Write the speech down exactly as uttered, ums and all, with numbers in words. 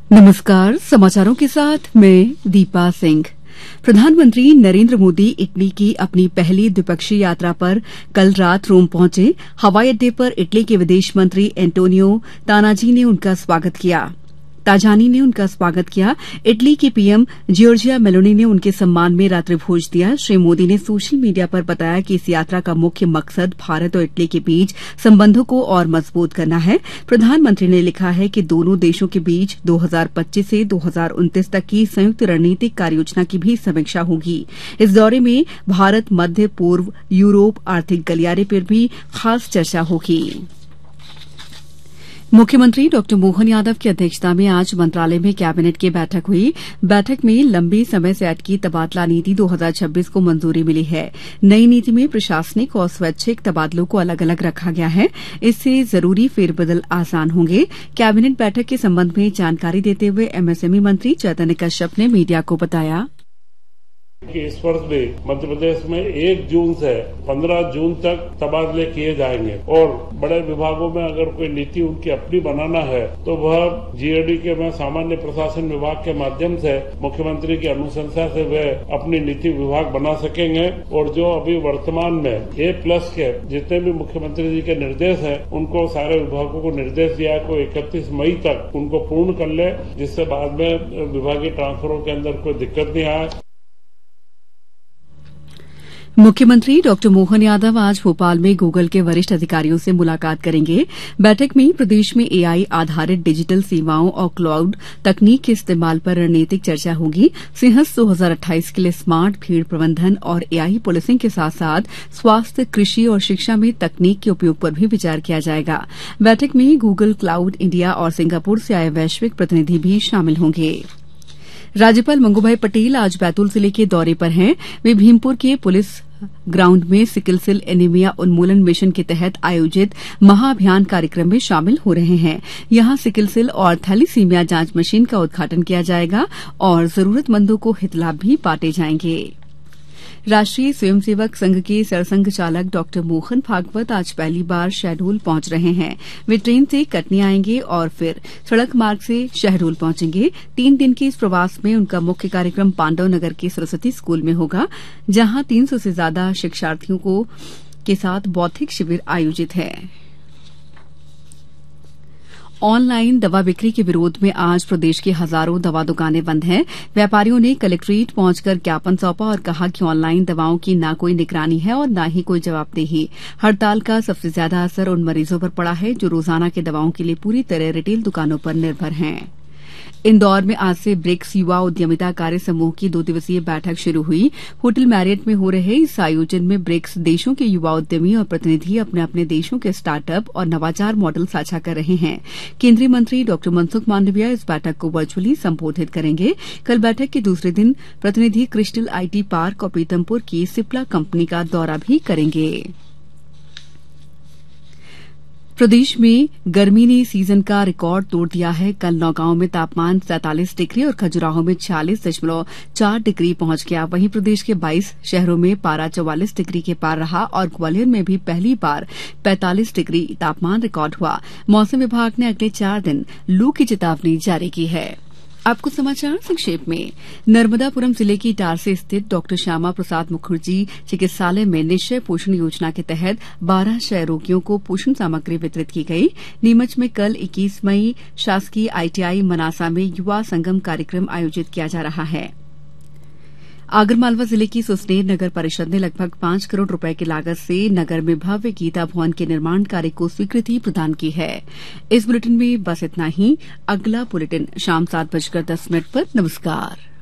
नमस्कार, समाचारों के साथ मैं दीपा सिंह। प्रधानमंत्री नरेंद्र मोदी इटली की अपनी पहली द्विपक्षीय यात्रा पर कल रात रोम पहुंचे। हवाई अड्डे पर इटली के विदेश मंत्री एंटोनियो तानाजी ने उनका स्वागत किया ताजानी ने उनका स्वागत किया। इटली के पीएम जियोर्जिया मेलोनी ने उनके सम्मान में रात्रि भोज दिया। श्री मोदी ने सोशल मीडिया पर बताया कि इस यात्रा का मुख्य मकसद भारत और इटली के बीच संबंधों को और मजबूत करना है। प्रधानमंत्री ने लिखा है कि दोनों देशों के बीच दो हज़ार पच्चीस से दो हज़ार उनतीस तक की संयुक्त रणनीतिक कार्ययोजना की भी समीक्षा होगी। इस दौरे में भारत मध्य पूर्व यूरोप आर्थिक गलियारे पर भी खास चर्चा होगी। मुख्यमंत्री डॉ मोहन यादव की अध्यक्षता में आज मंत्रालय में कैबिनेट की बैठक हुई। बैठक में लंबे समय से अटकी तबादला नीति दो हज़ार छब्बीस को मंजूरी मिली है। नई नीति में प्रशासनिक और स्वैच्छिक तबादलों को अलग अलग रखा गया है। इससे जरूरी फेरबदल आसान होंगे। कैबिनेट बैठक के संबंध में जानकारी देते हुए एमएसएमई मंत्री चैतन्य कश्यप ने मीडिया को बताया कि इस वर्ष भी मध्य प्रदेश में एक जून से पंद्रह जून तक तबादले किए जाएंगे और बड़े विभागों में अगर कोई नीति उनकी अपनी बनाना है तो वह जीएडी के में सामान्य प्रशासन विभाग के माध्यम से मुख्यमंत्री की अनुशंसा से वे अपनी नीति विभाग बना सकेंगे। और जो अभी वर्तमान में ए प्लस के जितने भी मुख्यमंत्री जी के निर्देश है उनको सारे विभागों को निर्देश दिया को इकतीस मई तक उनको पूर्ण कर ले, जिससे बाद में विभागीय ट्रांसफरों के अंदर कोई दिक्कत नहीं आए। मुख्यमंत्री डॉ मोहन यादव आज भोपाल में गूगल के वरिष्ठ अधिकारियों से मुलाकात करेंगे। बैठक में प्रदेश में एआई आधारित डिजिटल सेवाओं और क्लाउड तकनीक के इस्तेमाल पर रणनीतिक चर्चा होगी। सिंहस्थ दो हज़ार अट्ठाईस के लिए स्मार्ट भीड़ प्रबंधन और एआई पुलिसिंग के साथ साथ स्वास्थ्य, कृषि और शिक्षा में तकनीक के उपयोग पर भी विचार किया जाएगा। बैठक में गूगल क्लाउड इंडिया और सिंगापुर से आए वैश्विक प्रतिनिधि भी शामिल होंगे। राज्यपाल मंगूभाई पटेल आज बैतूल जिले के दौरे पर हैं। वे भीमपुर के पुलिस ग्राउंड में सिकल सेल एनीमिया उन्मूलन मिशन के तहत आयोजित महाअभियान कार्यक्रम में शामिल हो रहे हैं। यहां सिकल सेल और थैलीसीमिया जांच मशीन का उद्घाटन किया जाएगा और जरूरतमंदों को हितलाभ भी बांटे जाएंगे। राष्ट्रीय स्वयंसेवक संघ के सरसंघ चालक डॉ मोहन भागवत आज पहली बार शहडोल पहुंच रहे हैं। वे ट्रेन से कटनी आएंगे और फिर सड़क मार्ग से शहडोल पहुंचेंगे। तीन दिन के इस प्रवास में उनका मुख्य कार्यक्रम पांडव नगर के सरस्वती स्कूल में होगा, जहां तीन सौ से ज्यादा शिक्षार्थियों को के साथ बौद्धिक शिविर आयोजित है। ऑनलाइन दवा बिक्री के विरोध में आज प्रदेश की हजारों दवा दुकानें बंद हैं। व्यापारियों ने कलेक्ट्रेट पहुंचकर ज्ञापन सौंपा और कहा कि ऑनलाइन दवाओं की न कोई निगरानी है और न ही कोई जवाबदेही। हड़ताल का सबसे ज्यादा असर उन मरीजों पर पड़ा है जो रोजाना की दवाओं के लिए पूरी तरह रिटेल दुकानों पर निर्भर हैं। इंदौर में आज से ब्रिक्स युवा उद्यमिता कार्य समूह की दो दिवसीय बैठक शुरू हुई। होटल मैरियट में हो रहे इस आयोजन में ब्रिक्स देशों के युवा उद्यमी और प्रतिनिधि अपने अपने देशों के स्टार्टअप और नवाचार मॉडल साझा कर रहे हैं। केंद्रीय मंत्री डॉ मनसुख मांडविया इस बैठक को वर्चुअली संबोधित करेंगे। कल बैठक के दूसरे दिन प्रतिनिधि क्रिस्टल आईटी पार्क और पीतमपुर की सिप्ला कंपनी का दौरा भी करेंगे। प्रदेश में गर्मी ने सीजन का रिकॉर्ड तोड़ दिया है। कल नौगांव में तापमान सैंतालीस डिग्री और खजुराहो में छियालीस दशमलव चार डिग्री पहुंच गया। वहीं प्रदेश के बाईस शहरों में पारा चौवालीस डिग्री के पार रहा और ग्वालियर में भी पहली बार पैंतालीस डिग्री तापमान रिकॉर्ड हुआ। मौसम विभाग ने अगले चार दिन लू की चेतावनी जारी की है। अब कुछ समाचार संक्षेप में। नर्मदापुरम जिले की इटारसी स्थित डॉ श्यामा प्रसाद मुखर्जी चिकित्सालय में निश्चय पोषण योजना के तहत बारह क्षय रोगियों को पोषण सामग्री वितरित की गई। नीमच में कल इक्कीस मई शासकीय आईटीआई मनासा में युवा संगम कार्यक्रम आयोजित किया जा रहा है। आगरमालवा जिले की सुसनेर नगर परिषद ने लगभग पांच करोड़ रुपए की लागत से नगर में भव्य गीता भवन के निर्माण कार्य को स्वीकृति प्रदान की है। इस बुलेटिन में बस इतना ही। अगला बुलेटिन शाम सात बजकर दस मिनट पर। नमस्कार।